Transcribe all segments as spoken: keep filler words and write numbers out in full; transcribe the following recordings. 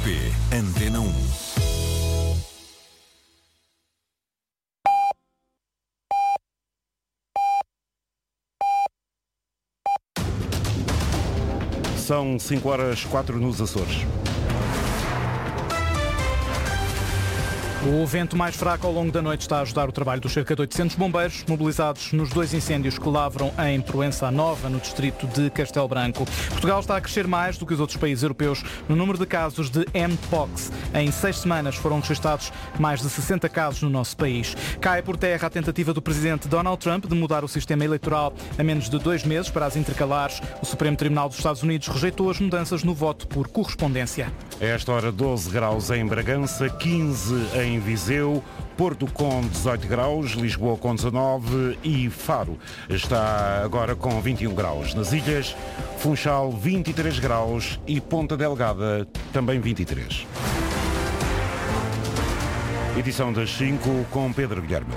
P, Antena um. São cinco horas quatro nos Açores. O vento mais fraco ao longo da noite está a ajudar o trabalho dos cerca de oitocentos bombeiros mobilizados nos dois incêndios que lavram em Proença Nova, no distrito de Castelo Branco. Portugal está a crescer mais do que os outros países europeus no número de casos de Mpox. Em seis semanas foram registados mais de sessenta casos no nosso país. Cai por terra a tentativa do presidente Donald Trump de mudar o sistema eleitoral a menos de dois meses para as intercalares. O Supremo Tribunal dos Estados Unidos rejeitou as mudanças no voto por correspondência. A esta hora, doze graus em Bragança, quinze em Viseu, Porto com dezoito graus, Lisboa com dezanove e Faro está agora com vinte e um graus. Nas ilhas, Funchal vinte e três graus e Ponta Delgada também vinte e três. Edição das cinco com Pedro Guilherme.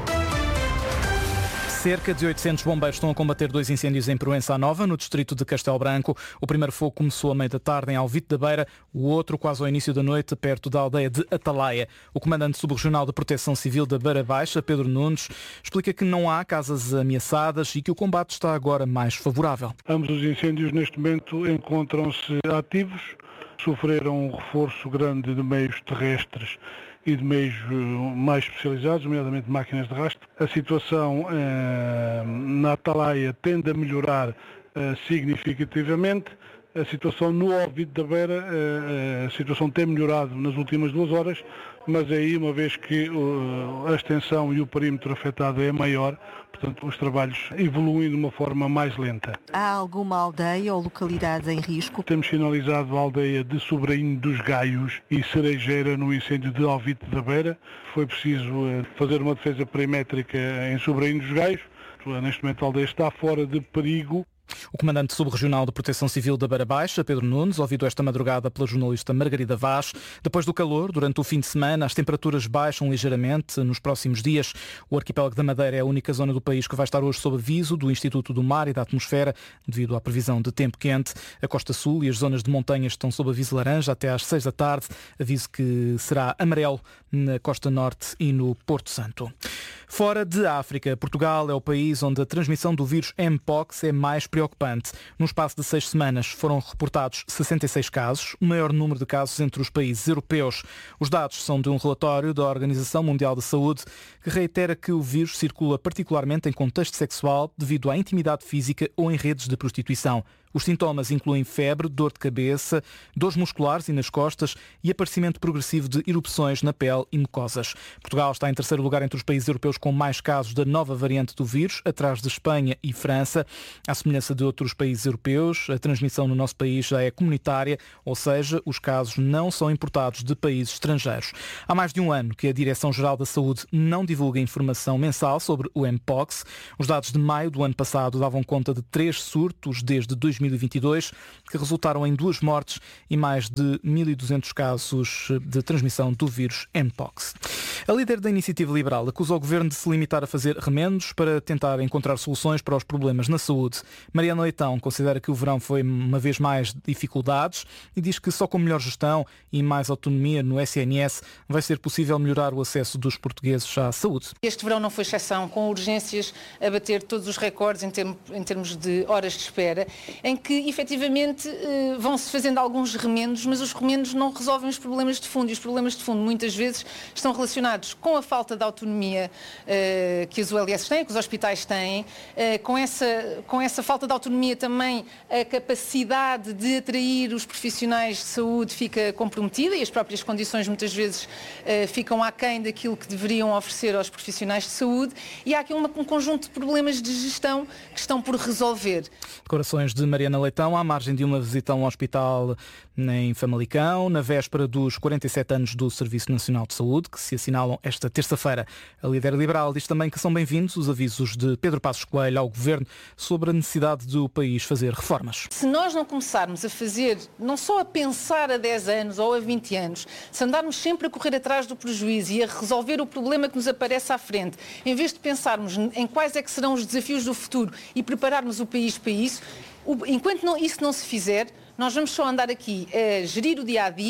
Cerca de oitocentos bombeiros estão a combater dois incêndios em Proença Nova, no distrito de Castelo Branco. O primeiro fogo começou à meia da tarde em Alvite da Beira, o outro quase ao início da noite, perto da aldeia de Atalaia. O comandante subregional de Proteção Civil da Beira Baixa, Pedro Nunes, explica que não há casas ameaçadas e que o combate está agora mais favorável. Ambos os incêndios neste momento encontram-se ativos, sofreram um reforço grande de meios terrestres e de meios mais especializados, nomeadamente máquinas de rastro. A situação eh, na Atalaia tende a melhorar eh, significativamente. A situação no Alvite da Beira, eh, a situação tem melhorado nas últimas duas horas, mas aí, uma vez que uh, a extensão e o perímetro afetado é maior, portanto, os trabalhos evoluem de uma forma mais lenta. Há alguma aldeia ou localidade em risco? Temos sinalizado a aldeia de Sobrainho dos Gaios e Cerejeira no incêndio de Alvite da Beira. Foi preciso uh, fazer uma defesa perimétrica em Sobrainho dos Gaios. Uh, neste momento a aldeia está fora de perigo. O comandante subregional de Proteção Civil da Beira Baixa, Pedro Nunes, ouvido esta madrugada pela jornalista Margarida Vaz. Depois do calor, durante o fim de semana, as temperaturas baixam ligeiramente nos próximos dias. O arquipélago da Madeira é a única zona do país que vai estar hoje sob aviso do Instituto do Mar e da Atmosfera, devido à previsão de tempo quente. A Costa Sul e as zonas de montanhas estão sob aviso laranja até às seis da tarde, aviso que será amarelo na Costa Norte e no Porto Santo. Fora de África, Portugal é o país onde a transmissão do vírus Mpox é mais preocupante. No espaço de seis semanas foram reportados sessenta e seis casos, o maior número de casos entre os países europeus. Os dados são de um relatório da Organização Mundial da Saúde que reitera que o vírus circula particularmente em contexto sexual devido à intimidade física ou em redes de prostituição. Os sintomas incluem febre, dor de cabeça, dores musculares e nas costas e aparecimento progressivo de erupções na pele e mucosas. Portugal está em terceiro lugar entre os países europeus com mais casos da nova variante do vírus, atrás de Espanha e França. À semelhança de outros países europeus, a transmissão no nosso país já é comunitária, ou seja, os casos não são importados de países estrangeiros. Há mais de um ano que a Direção-Geral da Saúde não divulga informação mensal sobre o Mpox. Os dados de maio do ano passado davam conta de três surtos desde dois mil e vinte e dois, que resultaram em duas mortes e mais de mil e duzentos casos de transmissão do vírus Mpox. A líder da Iniciativa Liberal acusa o Governo de se limitar a fazer remendos para tentar encontrar soluções para os problemas na saúde. Mariana Leitão considera que o verão foi uma vez mais dificuldades e diz que só com melhor gestão e mais autonomia no S N S vai ser possível melhorar o acesso dos portugueses à saúde. Este verão não foi exceção, com urgências a bater todos os recordes em, termo, em termos de horas de espera, em que efetivamente vão-se fazendo alguns remendos, mas os remendos não resolvem os problemas de fundo, e os problemas de fundo muitas vezes estão relacionados com a falta de autonomia uh, que as U L S têm, que os hospitais têm, uh, com, essa, com essa falta de autonomia também a capacidade de atrair os profissionais de saúde fica comprometida e as próprias condições muitas vezes uh, ficam aquém daquilo que deveriam oferecer aos profissionais de saúde, e há aqui uma, um conjunto de problemas de gestão que estão por resolver. Declarações de Mariana Leitão à margem de uma visita a um hospital em Famalicão, na véspera dos quarenta e sete anos do Serviço Nacional de Saúde, que se assinalam esta terça-feira. A líder liberal diz também que são bem-vindos os avisos de Pedro Passos Coelho ao Governo sobre a necessidade do país fazer reformas. Se nós não começarmos a fazer, não só a pensar a dez anos ou a vinte anos, se andarmos sempre a correr atrás do prejuízo e a resolver o problema que nos aparece à frente, em vez de pensarmos em quais é que serão os desafios do futuro e prepararmos o país para isso, enquanto não, isso não se fizer, nós vamos só andar aqui a gerir o dia-a-dia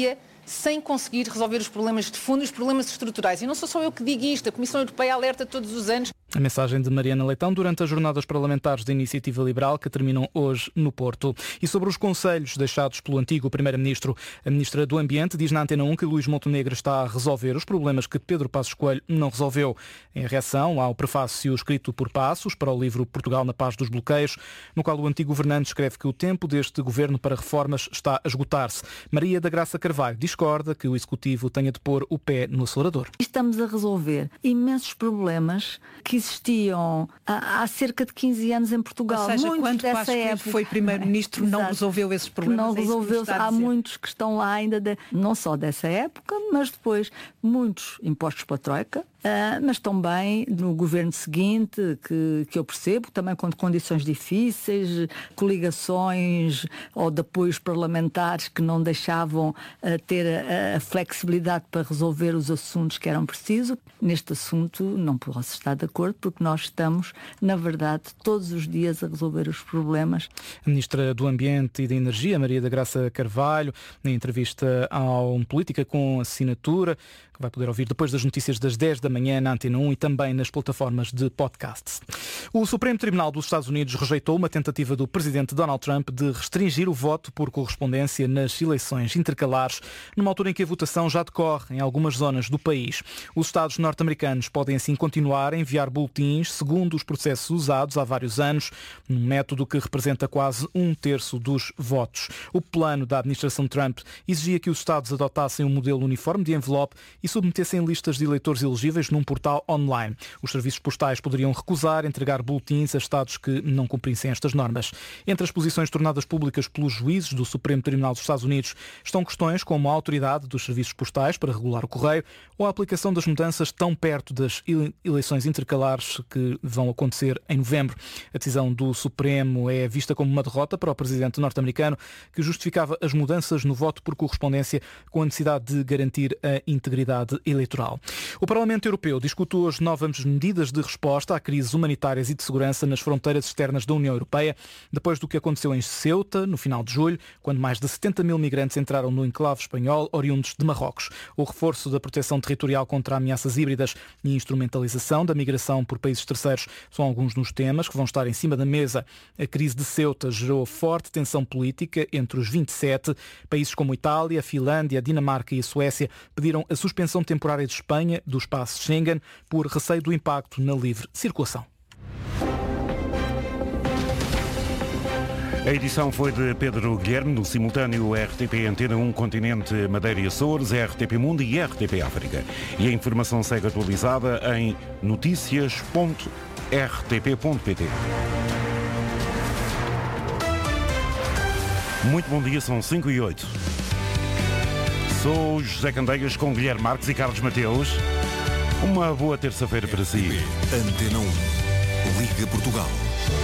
sem conseguir resolver os problemas de fundo e os problemas estruturais. E não sou só eu que digo isto, a Comissão Europeia alerta todos os anos. A mensagem de Mariana Leitão durante as jornadas parlamentares da Iniciativa Liberal que terminam hoje no Porto. E sobre os conselhos deixados pelo antigo Primeiro-Ministro, a Ministra do Ambiente diz na Antena um que Luís Montenegro está a resolver os problemas que Pedro Passos Coelho não resolveu. Em reação ao prefácio escrito por Passos para o livro Portugal na Paz dos Bloqueios, no qual o antigo governante escreve que o tempo deste governo para reformas está a esgotar-se. Maria da Graça Carvalho discorda que o Executivo tenha de pôr o pé no acelerador. Estamos a resolver imensos problemas que existiam há, há cerca de quinze anos em Portugal. Ou seja, muitos quando dessa Passos Coelho época foi Primeiro-Ministro, não resolveu esses problemas. Não é resolveu-se. Que há muitos que estão lá ainda, de, não só dessa época, mas depois muitos impostos para a Troika, uh, mas também no governo seguinte, que, que eu percebo, também com condições difíceis, coligações ou de apoios parlamentares que não deixavam uh, ter a, a flexibilidade para resolver os assuntos que eram precisos. Neste assunto não posso estar de acordo, porque nós estamos, na verdade, todos os dias a resolver os problemas. A Ministra do Ambiente e da Energia, Maria da Graça Carvalho, na entrevista ao Política com Assinatura, que vai poder ouvir depois das notícias das dez da manhã na Antena um e também nas plataformas de podcasts. O Supremo Tribunal dos Estados Unidos rejeitou uma tentativa do presidente Donald Trump de restringir o voto por correspondência nas eleições intercalares, numa altura em que a votação já decorre em algumas zonas do país. Os Estados norte-americanos podem assim continuar a enviar boletins segundo os processos usados há vários anos, num método que representa quase um terço dos votos. O plano da administração Trump exigia que os Estados adotassem um modelo uniforme de envelope e submetessem listas de eleitores elegíveis num portal online. Os serviços postais poderiam recusar entregar boletins a Estados que não cumprissem estas normas. Entre as posições tornadas públicas pelos juízes do Supremo Tribunal dos Estados Unidos estão questões como a autoridade dos serviços postais para regular o correio ou a aplicação das mudanças tão perto das eleições intercalares que vão acontecer em novembro. A decisão do Supremo é vista como uma derrota para o presidente norte-americano, que justificava as mudanças no voto por correspondência com a necessidade de garantir a integridade eleitoral. O Parlamento Europeu discute hoje novas medidas de resposta a crises humanitárias e de segurança nas fronteiras externas da União Europeia, depois do que aconteceu em Ceuta, no final de julho, quando mais de setenta mil migrantes entraram no enclave espanhol, oriundos de Marrocos. O reforço da proteção territorial contra ameaças híbridas e instrumentalização da migração por países terceiros são alguns dos temas que vão estar em cima da mesa. A crise de Ceuta gerou forte tensão política entre os vinte e sete. Países como Itália, Finlândia, Dinamarca e a Suécia pediram a suspensão temporária de Espanha do espaço Schengen por receio do impacto na livre circulação. A edição foi de Pedro Guilherme, no simultâneo R T P Antena um Continente, Madeira e Açores, R T P Mundo e R T P África. E a informação segue atualizada em notícias ponto r t p ponto p t. Muito bom dia, são cinco e oito. Sou José Candeias com Guilherme Marques e Carlos Mateus. Uma boa terça-feira para si. Antena um. Liga Portugal.